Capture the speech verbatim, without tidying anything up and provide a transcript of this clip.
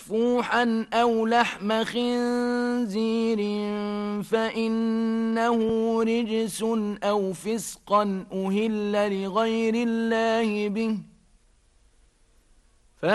مسفوحا أو لحم خنزير فإنه رجس أو فسقا أهل لغير الله به